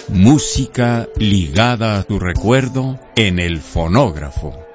Música ligada a tu recuerdo en el fonógrafo.